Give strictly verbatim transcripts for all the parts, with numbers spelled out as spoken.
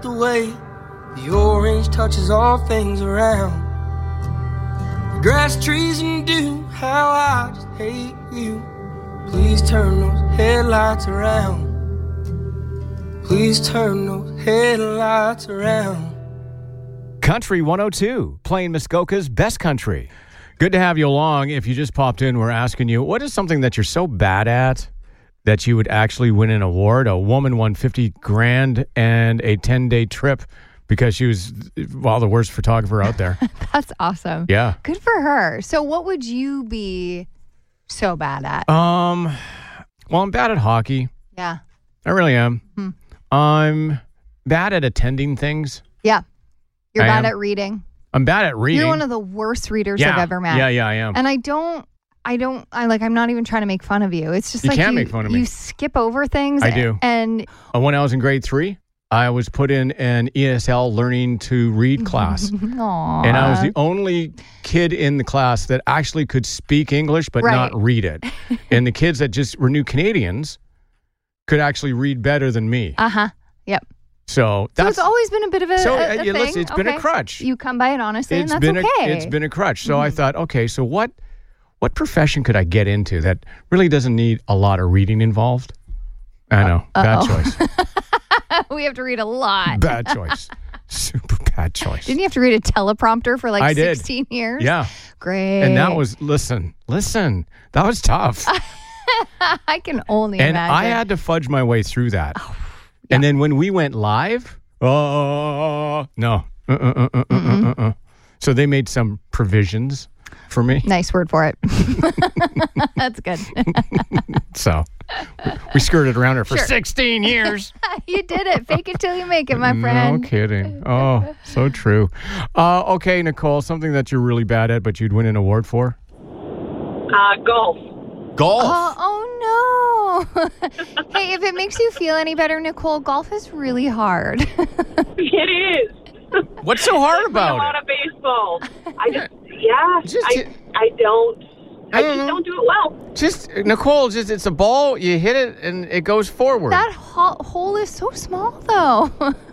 The way the orange touches all things around. The grass, trees, and dew, how I just hate you. Please turn those headlights around. Please turn those headlights around. Country one oh two, playing Muskoka's best country. Good to have you along. If you just popped in, we're asking you, what is something that you're so bad at that you would actually win an award? A woman won fifty grand and a ten-day trip because she was, well, the worst photographer out there. That's awesome. Yeah. Good for her. So what would you be so bad at? Um, well, I'm bad at hockey. Yeah. I really am. Hmm. I'm bad at attending things. Yeah. You're I bad am. at reading. I'm bad at reading. You're one of the worst readers yeah. I've ever met. Yeah, yeah, I am. And I don't, I don't, I like, I'm not even trying to make fun of you. It's just You like can't you, make fun of me. you skip over things. I do. And Uh, when I was in grade three, I was put in an E S L learning to read class. Aww. And I was the only kid in the class that actually could speak English but Right. not read it. And the kids that just were new Canadians could actually read better than me. Uh-huh. Yep. So So that's it's always been a bit of a, so a, uh, a yeah, thing. listen, it's been a Okay. crutch. You come by it honestly, It's and been that's okay. a it's been a crutch. So Mm-hmm. I thought, okay, so what what profession could I get into that really doesn't need a lot of reading involved? I know, Uh, bad uh-oh. choice. We have to read a lot. Bad choice. Super bad choice. Didn't you have to read a teleprompter for like I did. sixteen years? Yeah. Great. And that was, listen, listen, that was tough. I can only And imagine. I had to fudge my way through that. And then when we went live, oh, no. Uh, uh, uh, uh, uh, uh, uh. So they made some provisions for me. Nice word for it. That's good. So we skirted around her for Sure. sixteen years. You did it. Fake it till you make it, my friend. No kidding. Oh, so true. Uh, okay, Nicole, something that you're really bad at, but you'd win an award for? Uh, golf. Golf. Oh, oh no. Hey, if it makes you feel any better, Nicole, golf is really hard. It is. What's so hard a about lot it? of baseball. I just, yeah, Just- I, I don't, I I don't just know. don't do it well. Just, Nicole, just it's a ball, you hit it, and it goes forward. That ho- hole is so small, though.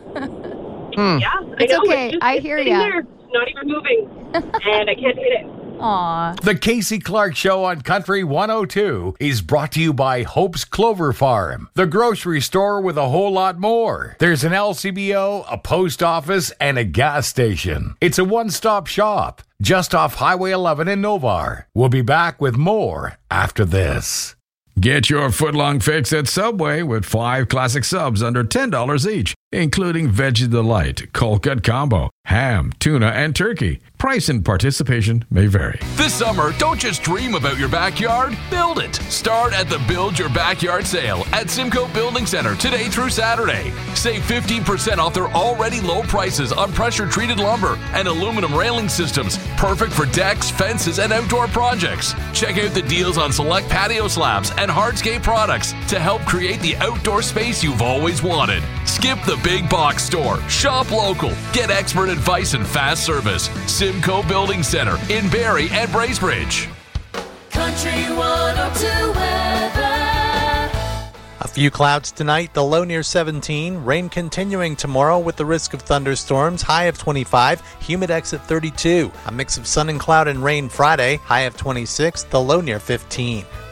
Hmm. Yeah, It's I know. okay. It's just, I it's hear sitting ya. there, not even moving, and I can't hit it. Aw. The Casey Clark Show on Country one oh two is brought to you by Hope's Clover Farm, the grocery store with a whole lot more. There's an L C B O, a post office, and a gas station. It's a one-stop shop just off Highway eleven in Novar. We'll be back with more after this. Get your footlong fix at Subway with five classic subs under ten dollars each, including Veggie Delight, Cold Cut Combo, ham, tuna, and turkey. Price and participation may vary. This summer, don't just dream about your backyard, build it. Start at the Build Your Backyard sale at Simcoe Building Center today through Saturday. Save fifteen percent off their already low prices on pressure-treated lumber and aluminum railing systems, perfect for decks, fences, and outdoor projects. Check out the deals on select patio slabs and hardscape products to help create the outdoor space you've always wanted. Skip the big box store. Shop local. Get expert advice and fast service. Simcoe Building Center in Barrie and Bracebridge. Country one oh two weather. A few clouds tonight, the low near seventeen. Rain continuing tomorrow with the risk of thunderstorms, high of twenty-five. Humidex at thirty-two. A mix of sun and cloud and rain Friday, high of twenty-six, the low near fifteen.